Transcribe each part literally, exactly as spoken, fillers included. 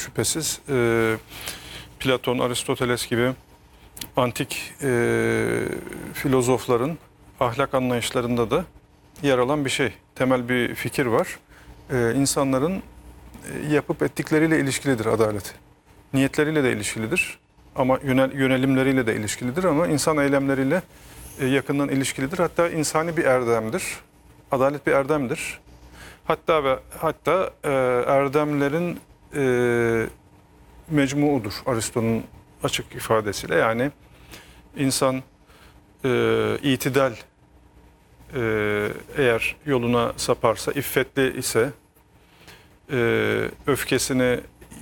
şüphesiz e, Platon, Aristoteles gibi antik e, filozofların ahlak anlayışlarında da yer alan bir şey. Temel bir fikir var. E, insanların e, yapıp ettikleriyle ilişkilidir adalet. Niyetleriyle de ilişkilidir. Ama yönel, yönelimleriyle de ilişkilidir ama insan eylemleriyle e, yakından ilişkilidir. Hatta insani bir erdemdir. Adalet bir erdemdir. Hatta ve hatta e, erdemlerin e, mecmuudur Aristo'nun açık ifadesiyle. Yani insan e, itidal e, eğer yoluna saparsa, iffetli ise e, öfkesini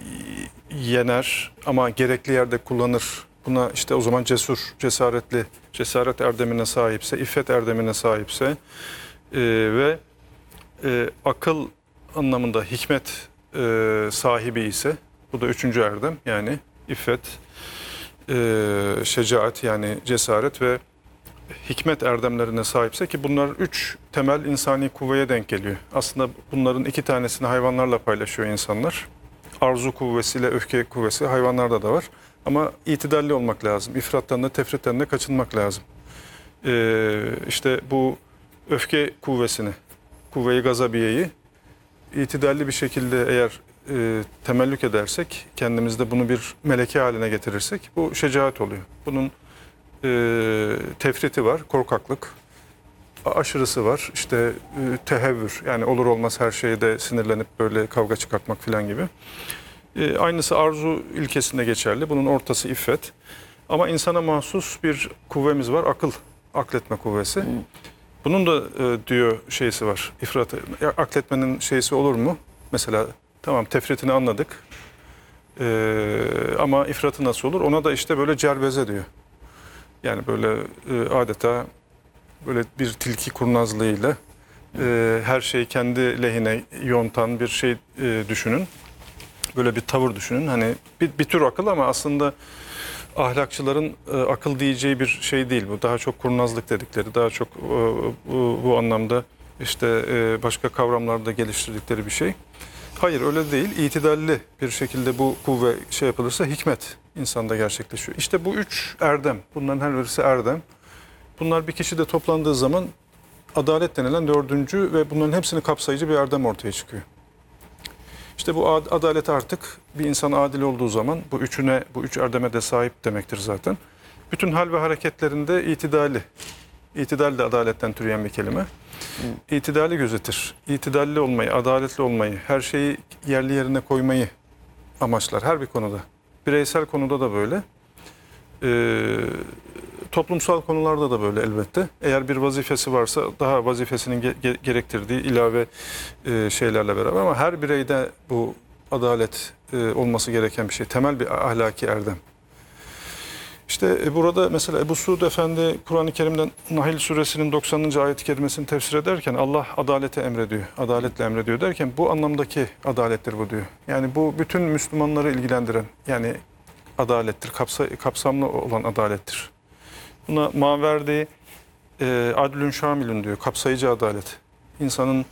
yener ama gerekli yerde kullanır. Buna işte o zaman cesur, cesaretli, cesaret erdemine sahipse, iffet erdemine sahipse e, ve e, akıl anlamında hikmet e, sahibi ise, bu da üçüncü erdem, yani iffet, e, şecaat yani cesaret ve hikmet erdemlerine sahipse, ki bunlar üç temel insani kuvveye denk geliyor. Aslında bunların iki tanesini hayvanlarla paylaşıyor insanlar. Arzu kuvvesiyle öfke kuvvesi hayvanlarda da var. Ama itidalli olmak lazım. İfrattan da tefritten de kaçınmak lazım. Ee, işte bu öfke kuvvesini, kuvve-i gazabiyeyi itidalli bir şekilde eğer e, temellük edersek, kendimizde bunu bir meleke haline getirirsek, bu şecaat oluyor. Bunun e, tefriti var, korkaklık. Aşırısı var, işte e, tehevvür, yani olur olmaz her şeyde sinirlenip böyle kavga çıkartmak falan gibi. E, aynısı arzu ilkesinde geçerli. Bunun ortası iffet. Ama insana mahsus bir kuvvemiz var, akıl, akletme kuvvesi. Bunun da e, diyor şeysi var, ifratı. Akletmenin şeysi olur mu? Mesela tamam, tefritini anladık. E, ama ifratı nasıl olur? Ona da işte böyle cerbeze diyor. Yani böyle e, adeta böyle bir tilki kurnazlığıyla e, her şeyi kendi lehine yontan bir şey e, düşünün. Böyle bir tavır düşünün. Hani bir, bir tür akıl ama aslında ahlakçıların e, akıl diyeceği bir şey değil bu. Daha çok kurnazlık dedikleri, daha çok e, bu, bu anlamda işte e, başka kavramlarda geliştirdikleri bir şey. Hayır, öyle değil. İtidalli bir şekilde bu kuvve şey yapılırsa hikmet insanda gerçekleşiyor. İşte bu üç erdem. Bunların her birisi erdem. Bunlar bir kişide toplandığı zaman adalet denilen dördüncü ve bunların hepsini kapsayıcı bir erdem ortaya çıkıyor. İşte bu adalet artık bir insan adil olduğu zaman bu üçüne, bu üç erdeme de sahip demektir zaten. Bütün hal ve hareketlerinde itidali, itidal de adaletten türeyen bir kelime. İtidali gözetir. İtidalli olmayı, adaletli olmayı, her şeyi yerli yerine koymayı amaçlar her bir konuda. Bireysel konuda da böyle. Ee, toplumsal konularda da böyle elbette. Eğer bir vazifesi varsa daha vazifesinin ge gerektirdiği ilave e, şeylerle beraber, ama her bireyde bu adalet e, olması gereken bir şey. Temel bir ahlaki erdem. İşte e, burada mesela Ebu Suud Efendi Kur'an-ı Kerim'den Nahl suresinin doksanıncı ayet-i kerimesini tefsir ederken Allah adaleti emrediyor, adaletle emrediyor derken bu anlamdaki adalettir bu diyor. Yani bu bütün Müslümanları ilgilendiren, yani adalettir, kapsa, kapsamlı olan adalettir. Buna maverdi e, adlün şamilün diyor, kapsayıcı adalet. İnsanın...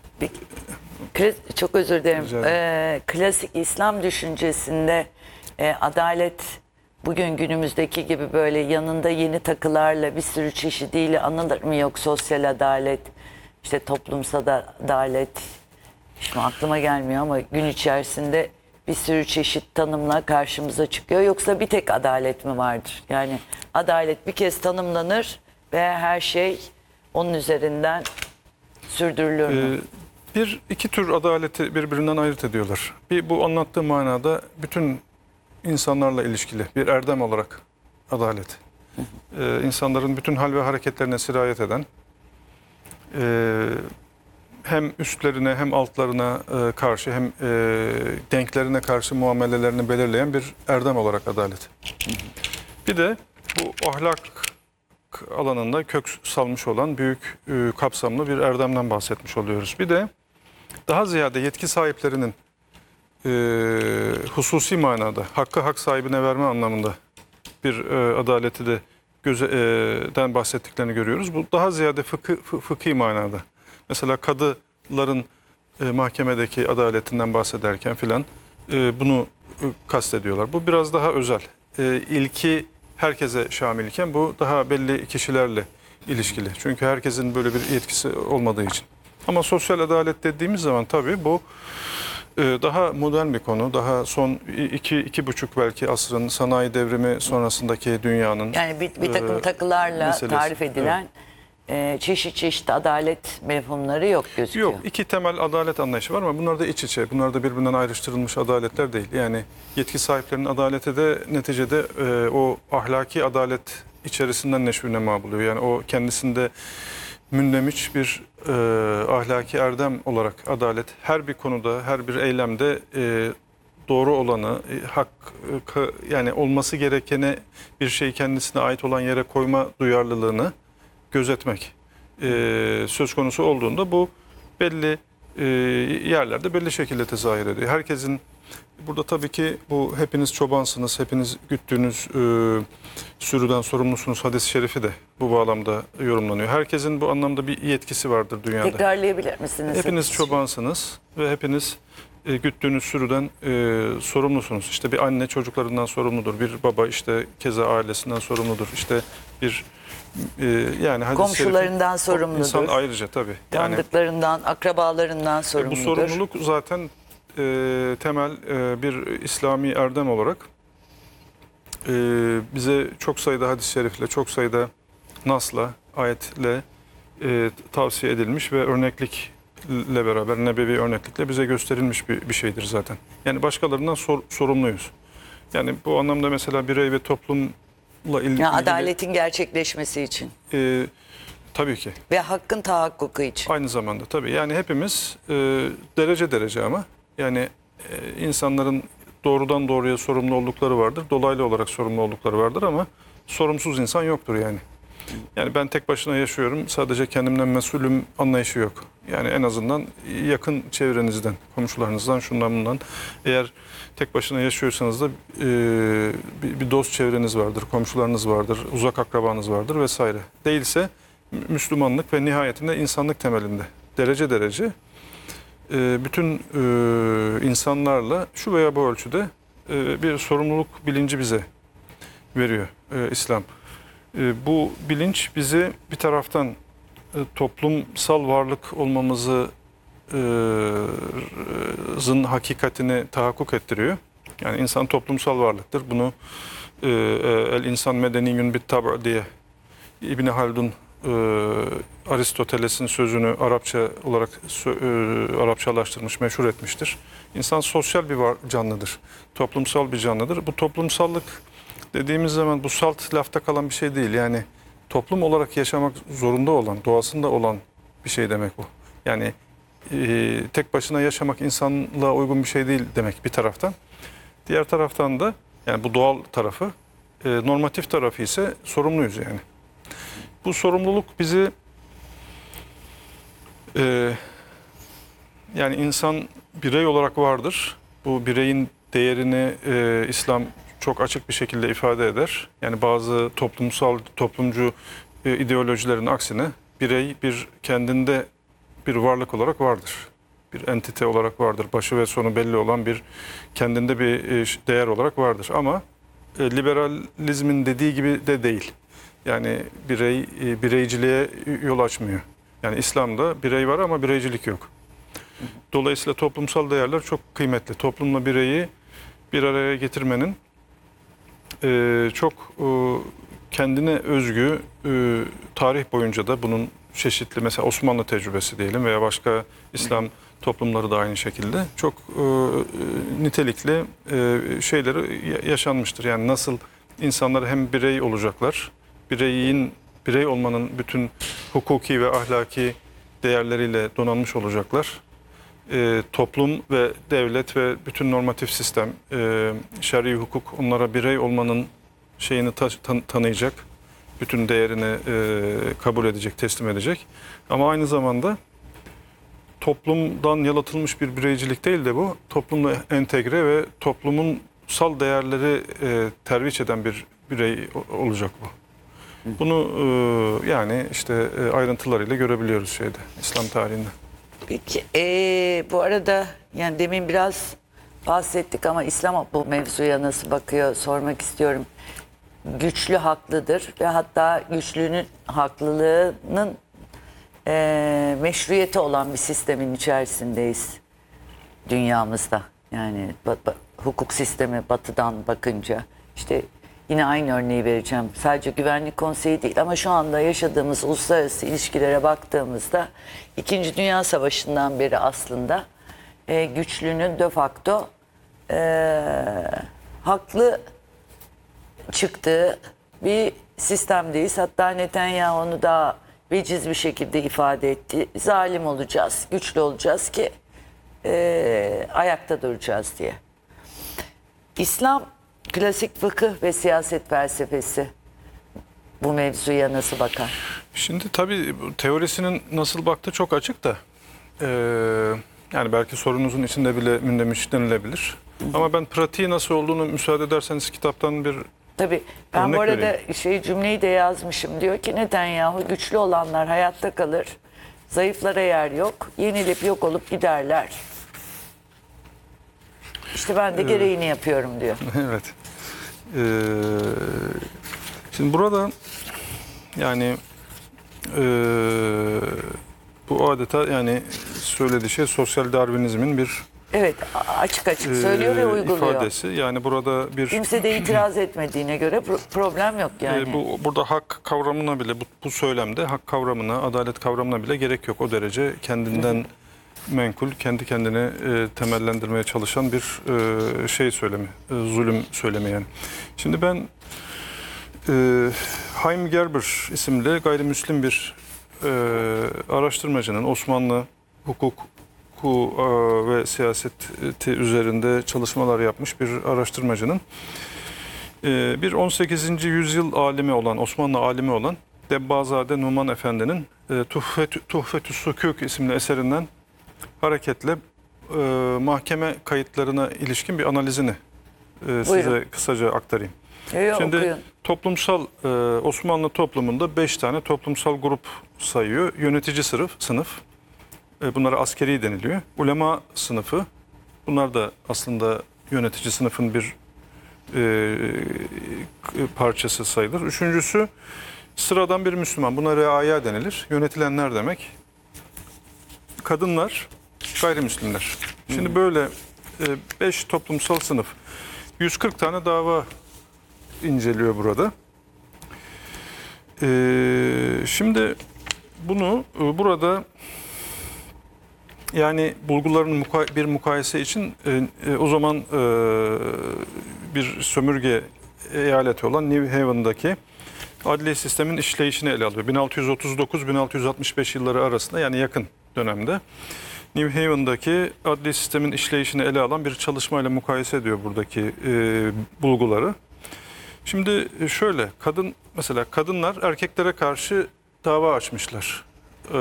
Çok özür dilerim. Ee, klasik İslam düşüncesinde e, adalet bugün günümüzdeki gibi böyle yanında yeni takılarla bir sürü çeşidiyle anılır mı? Yok sosyal adalet, işte toplumsal adalet, şimdi aklıma gelmiyor ama gün içerisinde bir sürü çeşit tanımla karşımıza çıkıyor. Yoksa bir tek adalet mi vardır? Yani adalet bir kez tanımlanır ve her şey onun üzerinden sürdürülür mü? Ee, bir, iki tür adaleti birbirinden ayırt ediyorlar. Bir, bu anlattığım manada bütün insanlarla ilişkili bir erdem olarak adalet. Ee, insanların bütün hal ve hareketlerine sirayet eden, e, hem üstlerine hem altlarına e, karşı hem e, denklerine karşı muamelelerini belirleyen bir erdem olarak adalet. Bir de bu ahlak alanında kök salmış olan büyük e, kapsamlı bir erdemden bahsetmiş oluyoruz. Bir de daha ziyade yetki sahiplerinin e, hususi manada hakkı hak sahibine verme anlamında bir e, adaleti de göze, e, den bahsettiklerini görüyoruz. Bu daha ziyade fıkı, fı, fıkhi manada. Mesela kadıların e, mahkemedeki adaletinden bahsederken filan e, bunu e, kastediyorlar. Bu biraz daha özel. E, ilki herkese şamilken bu daha belli kişilerle ilişkili. Çünkü herkesin böyle bir yetkisi olmadığı için. Ama sosyal adalet dediğimiz zaman tabii bu e, daha modern bir konu. Daha son iki, iki buçuk belki asrın sanayi devrimi sonrasındaki dünyanın Yani bir, bir takım e, takılarla meselesi. tarif edilen e, çeşit çeşit adalet mefhumları yok gözüküyor. Yok, iki temel adalet anlayışı var ama bunlar da iç içe. Bunlar da birbirinden ayrıştırılmış adaletler değil. Yani yetki sahiplerinin adaleti de neticede e, o ahlaki adalet içerisinden neşvünema buluyor. Yani o kendisinde mündemiş bir e, ahlaki erdem olarak adalet her bir konuda, her bir eylemde e, doğru olanı, e, hak e, ka- yani olması gerekene bir şeyi kendisine ait olan yere koyma duyarlılığını gözetmek e, söz konusu olduğunda bu belli e, yerlerde belli şekilde tezahür ediyor. Herkesin burada tabii ki bu hepiniz çobansınız, hepiniz güttüğünüz e, sürüden sorumlusunuz hadis-i şerifi de bu bağlamda yorumlanıyor. Herkesin bu anlamda bir yetkisi vardır dünyada. Tekrarlayabilir misiniz? Hepiniz çobansınız ve hepiniz e, güttüğünüz sürüden e, sorumlusunuz. İşte bir anne çocuklarından sorumludur, bir baba işte keza ailesinden sorumludur. İşte bir e, yani hadis-i Komşularından şerifin- sorumludur. İnsan ayrıca tabii. Yani Tanıdıklarından, akrabalarından e, bu sorumludur. sorumluluk zaten e, temel e, bir İslami erdem olarak e, bize çok sayıda hadis-i şerifle, çok sayıda nasla, ayetle e, tavsiye edilmiş ve örneklikle beraber, nebevi örneklikle bize gösterilmiş bir, bir şeydir zaten. Yani başkalarından sor- sorumluyuz. Yani bu anlamda mesela birey ve toplumla il- ilgili... Yani adaletin gerçekleşmesi için e, tabii ki. ve hakkın tahakkuku için. Aynı zamanda tabii. Yani hepimiz e, derece derece ama yani e, insanların doğrudan doğruya sorumlu oldukları vardır. Dolaylı olarak sorumlu oldukları vardır ama sorumsuz insan yoktur yani. Yani ben tek başına yaşıyorum, sadece kendimden mesulüm anlayışı yok. Yani en azından yakın çevrenizden, komşularınızdan, şundan bundan. Eğer tek başına yaşıyorsanız da e, bir, bir dost çevreniz vardır, komşularınız vardır, uzak akrabanız vardır vesaire. Değilse Müslümanlık ve nihayetinde insanlık temelinde derece derece e, bütün e, insanlarla şu veya bu ölçüde e, bir sorumluluk bilinci bize veriyor e, İslam. E, bu bilinç bizi bir taraftan e, toplumsal varlık olmamızı e, zın hakikatini tahakkuk ettiriyor. Yani insan toplumsal varlıktır. Bunu e, el insan medeniyün bit tab' diye İbni Haldun e, Aristoteles'in sözünü Arapça olarak e, Arapçalaştırmış, meşhur etmiştir. İnsan sosyal bir var, canlıdır. Toplumsal bir canlıdır. Bu toplumsallık dediğimiz zaman bu salt lafta kalan bir şey değil. Yani toplum olarak yaşamak zorunda olan, doğasında olan bir şey demek bu. Yani e, tek başına yaşamak insanlığa uygun bir şey değil demek bir taraftan. Diğer taraftan da yani bu doğal tarafı, e, normatif tarafı ise sorumluyuz yani. Bu sorumluluk bizi e, yani insan birey olarak vardır. Bu bireyin değerini e, İslam çok açık bir şekilde ifade eder. Yani bazı toplumsal, toplumcu e, ideolojilerin aksine birey bir kendinde bir varlık olarak vardır. Bir entite olarak vardır. Başı ve sonu belli olan bir kendinde bir e, değer olarak vardır. Ama e, liberalizmin dediği gibi de değil. Yani birey e, bireyciliğe yol açmıyor. Yani İslam'da birey var ama bireycilik yok. Dolayısıyla toplumsal değerler çok kıymetli. Toplumla bireyi bir araya getirmenin e, çok e, kendine özgü e, tarih boyunca da bunun çeşitli mesela Osmanlı tecrübesi diyelim veya başka İslam toplumları da aynı şekilde çok e, nitelikli e, şeyleri yaşanmıştır. Yani nasıl insanlar hem birey olacaklar, bireyin birey olmanın bütün hukuki ve ahlaki değerleriyle donanmış olacaklar. E, toplum ve devlet ve bütün normatif sistem, e, şer'i hukuk onlara birey olmanın şeyini ta, tan, tanıyacak, bütün değerini e, kabul edecek, teslim edecek. Ama aynı zamanda toplumdan yalıtılmış bir bireycilik değil de bu, toplumla entegre ve toplumsal değerleri e, terviç eden bir birey olacak bu. Bunu e, yani işte e, ayrıntılarıyla görebiliyoruz şeyde, İslam tarihinde. Peki ee, bu arada yani demin biraz bahsettik ama İslam bu mevzuya nasıl bakıyor sormak istiyorum. Güçlü haklıdır ve hatta güçlünün haklılığının e, meşruiyeti olan bir sistemin içerisindeyiz dünyamızda. Yani ba- ba- hukuk sistemi batıdan bakınca işte yine aynı örneği vereceğim. Sadece Güvenlik Konseyi değil ama şu anda yaşadığımız uluslararası ilişkilere baktığımızda İkinci Dünya Savaşı'ndan beri aslında e, güçlünün de facto e, haklı çıktığı bir sistemdeyiz. Hatta Netanyahu onu daha veciz bir şekilde ifade etti. Zalim olacağız, güçlü olacağız ki e, ayakta duracağız diye. İslam klasik fıkıh ve siyaset felsefesi bu mevzuya nasıl bakar? Şimdi tabii bu teorisinin nasıl baktığı çok açık da eee, yani belki sorunuzun içinde bile mündemiş denilebilir. Ama ben pratiği nasıl olduğunu müsaade ederseniz kitaptan bir Tabii ben Örnek bu arada vereyim. şey cümleyi de yazmışım. Diyor ki Netanyahu güçlü olanlar hayatta kalır. Zayıflara yer yok. Yenilip yok olup giderler. İşte ben de gereğini yapıyorum diyor. evet. Eee, şimdi burada yani eee, bu adeta yani söylediği şey sosyal Darwinizmin bir Evet açık açık söylüyor ve eee, uyguluyor. ifadesi. Yani burada bir Kimse de itiraz etmediğine göre pro- problem yok yani. E, bu burada hak kavramına bile bu, bu söylemde hak kavramına, adalet kavramına bile gerek yok. O derece kendinden menkul, kendi kendine e, temellendirmeye çalışan bir e, şey söylemi, e, zulüm söylemi yani. Şimdi ben e, Haim Gerber isimli gayrimüslim bir e, araştırmacının Osmanlı hukuk hukuku e, ve siyaseti üzerinde çalışmalar yapmış bir araştırmacının Ee, bir on sekizinci yüzyıl alimi olan, Osmanlı alimi olan Debbazade Numan Efendi'nin e, Tuhfetü, Tuhfetü Sukûk isimli eserinden hareketle e, mahkeme kayıtlarına ilişkin bir analizini e, size kısaca aktarayım. Yo, yo, Şimdi okuyun. toplumsal e, Osmanlı toplumunda beş tane toplumsal grup sayıyor. Yönetici sınıf, sınıf. E, bunlara askeri deniliyor. Ulema sınıfı. Bunlar da aslında yönetici sınıfın bir e, parçası sayılır. Üçüncüsü sıradan bir Müslüman. Buna reaya denilir. Yönetilenler demek. Kadınlar, gayrimüslimler. Şimdi böyle e, beş toplumsal sınıf. yüz kırk tane dava inceliyor burada. E, şimdi bunu e, burada yani bulguların muka- bir mukayese için e, e, o zaman e, bir sömürge eyaleti olan New Haven'daki adli sistemin işleyişini ele alıyor. bin altı yüz otuz dokuz bin altı yüz altmış beş yılları arasında yani yakın dönemde New Haven'daki adli sistemin işleyişini ele alan bir çalışmayla mukayese ediyor buradaki e, bulguları. Şimdi şöyle kadın mesela kadınlar erkeklere karşı dava açmışlar. Ee,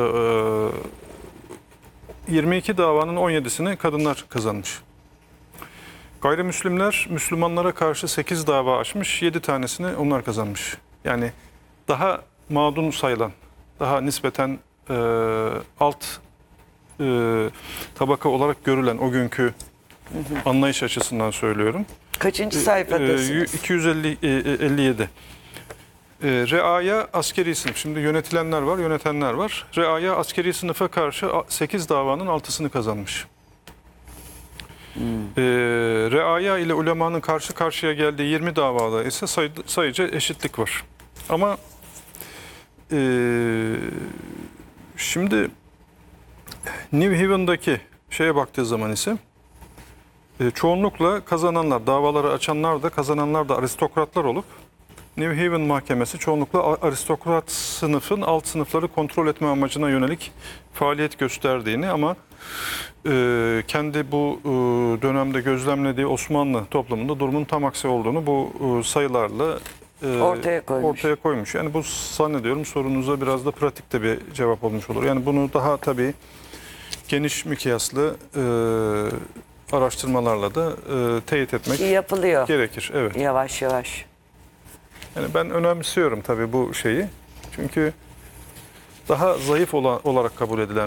yirmi iki davanın on yedisini kadınlar kazanmış. Gayrimüslimler Müslümanlara karşı sekiz dava açmış, yedi tanesini onlar kazanmış. Yani daha mağdun sayılan, daha nispeten e, alt e, tabaka olarak görülen o günkü anlayış açısından söylüyorum. Kaçıncı E, sayfadasınız? iki yüz elli yedi. E, reaya askeri sınıf. Şimdi yönetilenler var, yönetenler var. Reaya askeri sınıfa karşı sekiz davanın altısını kazanmış. Hmm. E, reaya ile ulemanın karşı karşıya geldiği yirmi davada ise say, sayıca eşitlik var. Ama e, şimdi New Haven'daki şeye baktığı zaman ise e, çoğunlukla kazananlar, davaları açanlar da kazananlar da aristokratlar olup New Haven Mahkemesi çoğunlukla aristokrat sınıfın alt sınıfları kontrol etme amacına yönelik faaliyet gösterdiğini ama e, kendi bu e, dönemde gözlemlediği Osmanlı toplumunda durumun tam aksi olduğunu bu e, sayılarla e, Ortaya koymuş. ortaya koymuş. Yani bu zannediyorum sorunuza biraz da pratikte bir cevap olmuş olur. Yani bunu daha tabii geniş mikyaslı e, araştırmalarla da e, teyit etmek Yapılıyor. gerekir. Evet. Yavaş yavaş. Yani ben önemsiyorum tabii bu şeyi. Çünkü daha zayıf olan, olarak kabul edilen bir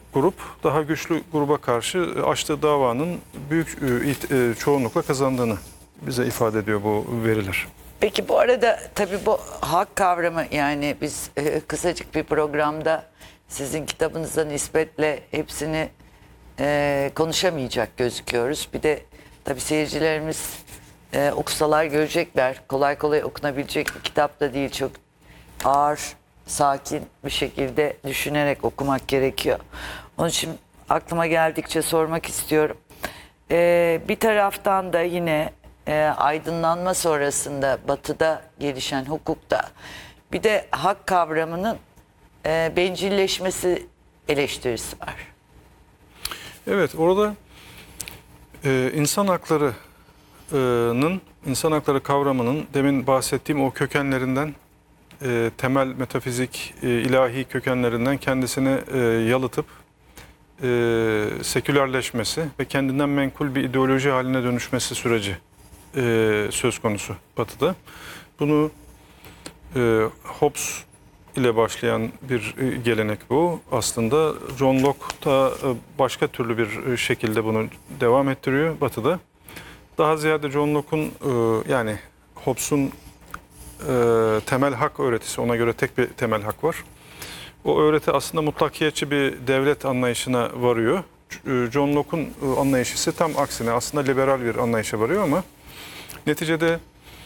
grup daha güçlü gruba karşı açtığı davanın büyük e, çoğunlukla kazandığını bize ifade ediyor bu veriler. Peki bu arada tabii bu hak kavramı, yani biz e, kısacık bir programda sizin kitabınıza nispetle hepsini e, konuşamayacak gözüküyoruz. Bir de tabii seyircilerimiz e, okusalar görecekler. Kolay kolay okunabilecek bir kitap da değil. Çok ağır, sakin bir şekilde düşünerek okumak gerekiyor. Onun için aklıma geldikçe sormak istiyorum. E, bir taraftan da yine e, aydınlanma sonrasında Batı'da gelişen hukukta bir de hak kavramının e, bencilleşmesi eleştirisi var. Evet, orada e, insan haklarının, insan hakları kavramının demin bahsettiğim o kökenlerinden, e, temel metafizik, e, ilahi kökenlerinden kendisini e, yalıtıp e, sekülerleşmesi ve kendinden menkul bir ideoloji haline dönüşmesi süreci e, söz konusu Batı'da. Bunu e, Hobbes ile başlayan bir gelenek bu. Aslında John Locke da başka türlü bir şekilde bunu devam ettiriyor Batı'da. Daha ziyade John Locke'un yani Hobbes'un temel hak öğretisi, ona göre tek bir temel hak var. O öğreti aslında mutlakiyetçi bir devlet anlayışına varıyor. John Locke'un anlayışı ise tam aksine aslında liberal bir anlayışa varıyor ama neticede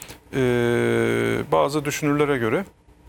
bazı düşünürlere göre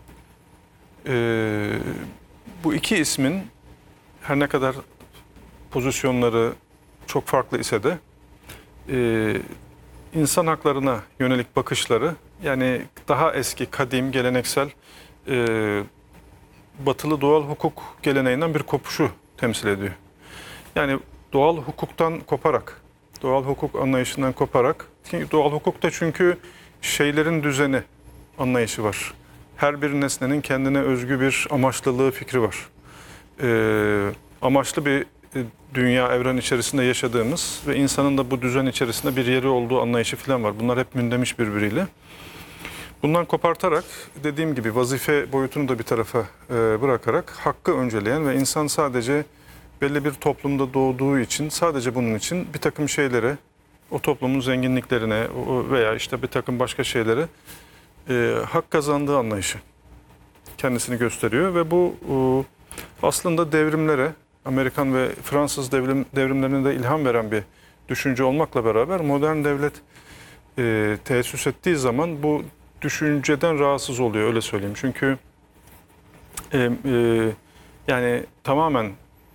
Ee, bu iki ismin her ne kadar pozisyonları çok farklı ise de e, insan haklarına yönelik bakışları, yani daha eski, kadim, geleneksel e, batılı doğal hukuk geleneğinden bir kopuşu temsil ediyor. Yani doğal hukuktan koparak, doğal hukuk anlayışından koparak, doğal hukukta çünkü şeylerin düzeni anlayışı var. Her bir nesnenin kendine özgü bir amaçlılığı fikri var. Ee, amaçlı bir dünya, evren içerisinde yaşadığımız ve insanın da bu düzen içerisinde bir yeri olduğu anlayışı falan var. Bunlar hep mündemiş birbiriyle. Bundan kopartarak, dediğim gibi vazife boyutunu da bir tarafa e, bırakarak hakkı önceleyen ve insan sadece belli bir toplumda doğduğu için, sadece bunun için bir takım şeylere, o toplumun zenginliklerine veya işte bir takım başka şeylere E, hak kazandığı anlayışı kendisini gösteriyor ve bu e, aslında devrimlere, Amerikan ve Fransız devrim, devrimlerine de ilham veren bir düşünce olmakla beraber modern devlet e, teessüs ettiği zaman bu düşünceden rahatsız oluyor, öyle söyleyeyim. Çünkü e, e, yani tamamen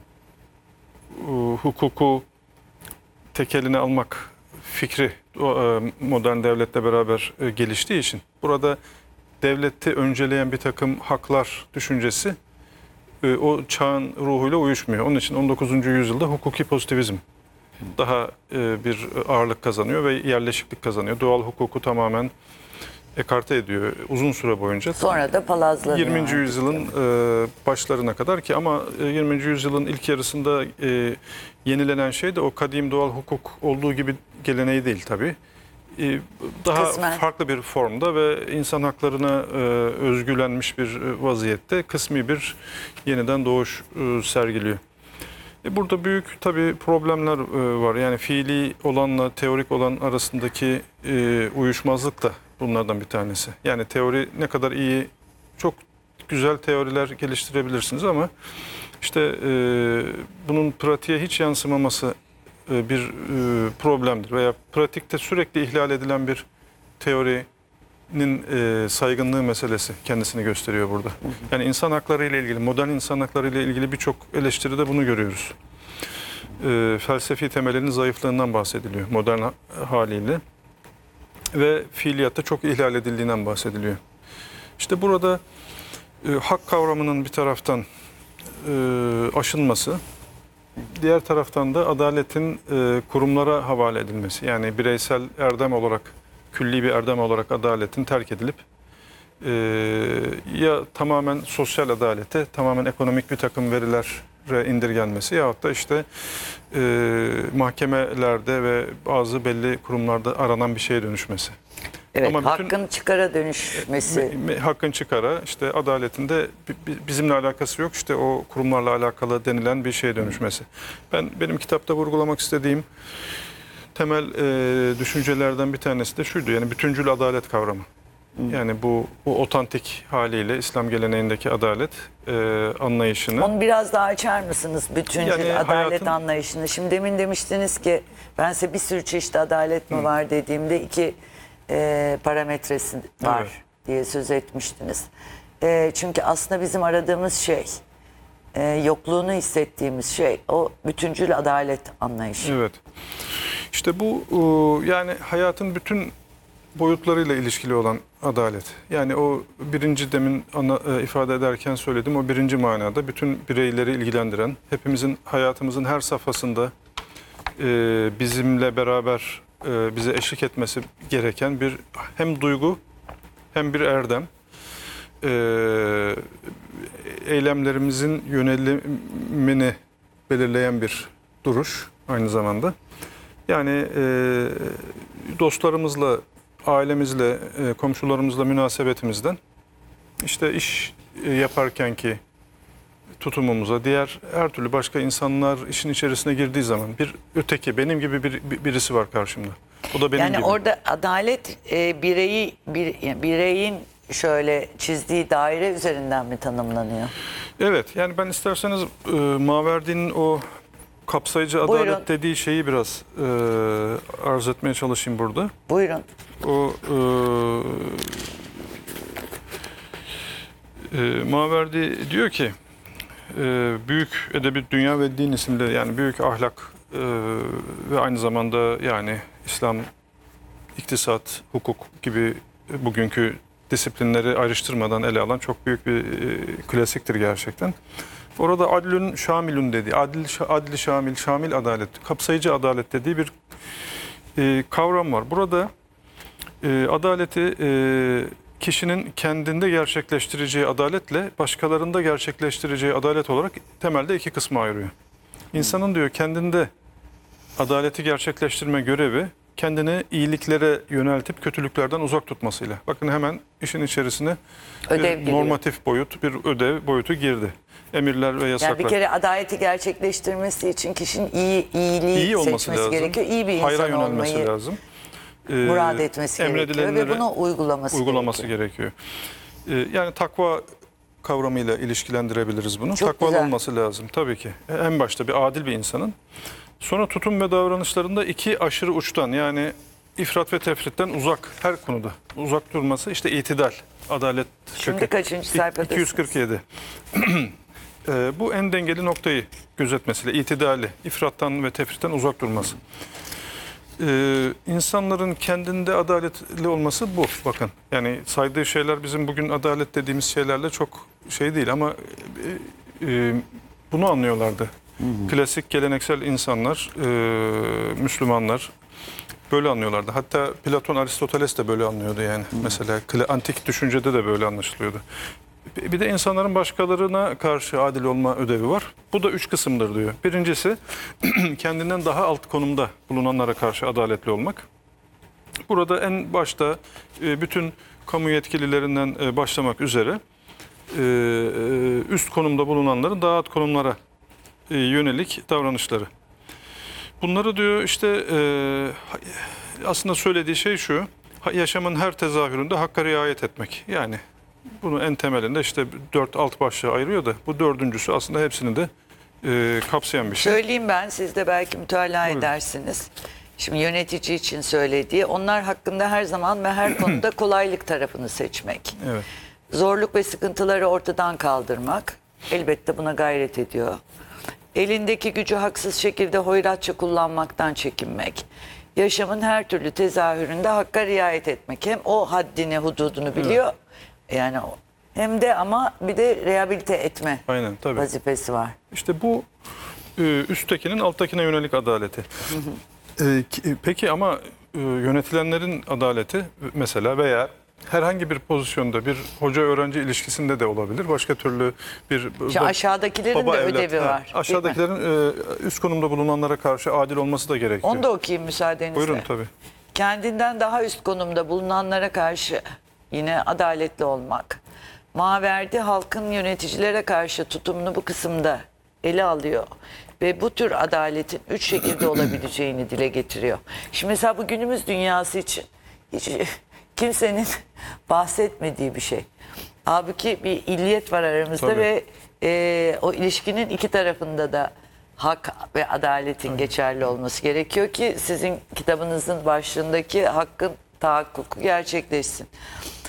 e, hukuku tek eline almak fikri modern devletle beraber geliştiği için burada devleti önceleyen bir takım haklar düşüncesi o çağın ruhuyla uyuşmuyor. Onun için on dokuzuncu yüzyılda hukuki pozitivizm daha bir ağırlık kazanıyor ve yerleşiklik kazanıyor. Doğal hukuku tamamen ekarte ediyor uzun süre boyunca. Sonra da palazlanıyor. yirminci yüzyılın başlarına kadar ki ama yirminci yüzyılın ilk yarısında yenilenen şey de o kadim doğal hukuk olduğu gibi geleneği değil tabii. Daha Kısmen. farklı bir formda ve insan haklarına özgülenmiş bir vaziyette kısmi bir yeniden doğuş sergiliyor. Burada büyük tabii problemler var. Yani fiili olanla teorik olan arasındaki uyuşmazlık da bunlardan bir tanesi. Yani teori ne kadar iyi, çok güzel teoriler geliştirebilirsiniz ama işte e, bunun pratiğe hiç yansımaması e, bir e, problemdir. Veya pratikte sürekli ihlal edilen bir teorinin e, saygınlığı meselesi kendisini gösteriyor burada. Yani insan hakları ile ilgili, modern insan hakları ile ilgili birçok eleştiride bunu görüyoruz. E, felsefi temelinin zayıflığından bahsediliyor modern haliyle. Ve fiiliyatta çok ihlal edildiğinden bahsediliyor. İşte burada e, hak kavramının bir taraftan e, aşılması, diğer taraftan da adaletin e, kurumlara havale edilmesi. Yani bireysel erdem olarak, külli bir erdem olarak adaletin terk edilip e, ya tamamen sosyal adalete, tamamen ekonomik bir takım verilere indirgenmesi yahut da işte e, mahkemelerde ve bazı belli kurumlarda aranan bir şeye dönüşmesi. Evet, Ama bütün- hakkın çıkara dönüşmesi. Me- me- hakkın çıkara, işte adaletinde bi- bi- bizimle alakası yok, işte o kurumlarla alakalı denilen bir şeye dönüşmesi. Ben benim kitapta vurgulamak istediğim temel e, düşüncelerden bir tanesi de şuydu, yani bütüncül adalet kavramı. Yani bu, bu otantik haliyle İslam geleneğindeki adalet e, anlayışını. Onu biraz daha açar mısınız? Bütüncül Yani adalet hayatın- anlayışını. Şimdi demin demiştiniz ki ben size bir sürü çeşit adalet mi var dediğimde iki e, parametresi var Evet. diye söz etmiştiniz. E, çünkü aslında bizim aradığımız şey, e, yokluğunu hissettiğimiz şey o bütüncül adalet anlayışı. Evet. İşte bu e, yani hayatın bütün boyutlarıyla ilişkili olan adalet. Yani o birinci demin ana, e, ifade ederken söyledim, o birinci manada bütün bireyleri ilgilendiren, hepimizin hayatımızın her safhasında e, bizimle beraber e, bize eşlik etmesi gereken bir hem duygu hem bir erdem. E, eylemlerimizin yönelimini belirleyen bir duruş aynı zamanda. Yani e, dostlarımızla, ailemizle, e, komşularımızla münasebetimizden, işte iş e, yaparken ki tutumumuza, diğer her türlü başka insanlar işin içerisine girdiği zaman bir öteki, benim gibi bir, bir- birisi var karşımda. O da benim Yani gibi. orada adalet e, bireyi bir, yani bireyin şöyle çizdiği daire üzerinden mi tanımlanıyor? Evet, yani ben isterseniz e, Maverdi'nin o kapsayıcı adalet Buyurun. dediği şeyi biraz e, arz etmeye çalışayım burada. Buyurun. O e, e, Maverdi diyor ki e, Büyük Edebi Dünya ve Din isimli, yani büyük ahlak e, ve aynı zamanda yani İslam, iktisat, hukuk gibi bugünkü disiplinleri ayrıştırmadan ele alan çok büyük bir e, klasiktir gerçekten. Orada adlün şamilün dediği, adil, adli şamil, şamil adalet, kapsayıcı adalet dediği bir e, kavram var. Burada e, adaleti e, kişinin kendinde gerçekleştireceği adaletle başkalarında gerçekleştireceği adalet olarak temelde iki kısma ayırıyor. İnsanın diyor kendinde adaleti gerçekleştirme görevi kendini iyiliklere yöneltip kötülüklerden uzak tutmasıyla. Bakın hemen işin içerisine Ödev bir giriyor. normatif boyut, bir ödev boyutu girdi. Emirler ve yasaklar. Yani bir kere adaleti gerçekleştirmesi için kişinin iyi iyiliği iyi olması seçmesi lazım. gerekiyor. İyi bir Hayra insan yönelmesi olmayı lazım. Ee, murad etmesi gerekiyor ve emredilenleri bunu uygulaması, uygulaması gerekiyor. gerekiyor. Ee, yani takva kavramıyla ilişkilendirebiliriz bunu. Çok Takvalı güzel. olması lazım tabii ki. En başta bir adil bir insanın. Sonra tutum ve davranışlarında iki aşırı uçtan, yani ifrat ve tefritten uzak, her konuda uzak durması, işte itidal, adalet. Şimdi kökü. kaçıncı sayfadasınız? iki yüz kırk yedi. Ee, bu en dengeli noktayı gözetmesiyle, itidali, ifrattan ve tefritten uzak durması. Ee, insanların kendinde adaletli olması bu. Bakın, yani saydığı şeyler bizim bugün adalet dediğimiz şeylerle çok şey değil ama e, e, bunu anlıyorlardı. Klasik geleneksel insanlar, e, Müslümanlar böyle anlıyorlardı. Hatta Platon, Aristoteles de böyle anlıyordu yani. Mesela kla- antik düşüncede de böyle anlaşılıyordu. Bir de insanların başkalarına karşı adil olma ödevi var. Bu da üç kısımdır diyor. Birincisi kendinden daha alt konumda bulunanlara karşı adaletli olmak. Burada en başta e, bütün kamu yetkililerinden e, başlamak üzere e, e, üst konumda bulunanların daha alt konumlara e, yönelik davranışları. Bunları diyor işte e, aslında söylediği şey şu: ha- yaşamın her tezahüründe hakka riayet etmek. Yani bunu en temelinde işte dört alt başlığa ayırıyor da bu dördüncüsü aslında hepsini de e, kapsayan bir şey. Söyleyeyim ben, siz de belki mütalaa Buyurun. edersiniz. Şimdi yönetici için söylediği, onlar hakkında her zaman ve her konuda kolaylık tarafını seçmek. Evet. Zorluk ve sıkıntıları ortadan kaldırmak. Elbette buna gayret ediyor. Elindeki gücü haksız şekilde hoyratça kullanmaktan çekinmek. Yaşamın her türlü tezahüründe hakka riayet etmek. Hem o haddini, hududunu biliyor. Yani o- hem de ama bir de rehabilite etme Aynen, tabii. vazifesi var. İşte bu e, üsttekinin alttakine yönelik adaleti. E, ki- Peki ama e, yönetilenlerin adaleti mesela veya herhangi bir pozisyonda bir hoca öğrenci ilişkisinde de olabilir. Başka türlü bir Şimdi aşağıdakilerin de ödevi ha, var, değil mi? Aşağıdakilerin e, üst konumda bulunanlara karşı adil olması da gerekiyor. Onu da okuyayım müsaadenizle. Buyurun tabii. kendinden daha üst konumda bulunanlara karşı yine adaletli olmak. Maverdi halkın yöneticilere karşı tutumunu bu kısımda ele alıyor. Ve bu tür adaletin üç şekilde olabileceğini dile getiriyor. Şimdi mesela bu günümüz dünyası için hiç kimsenin bahsetmediği bir şey. Halbuki bir illiyet var aramızda Tabii. ve e, o ilişkinin iki tarafında da hak ve adaletin geçerli olması gerekiyor ki sizin kitabınızın başlığındaki hakkın tahakkuku gerçekleşsin.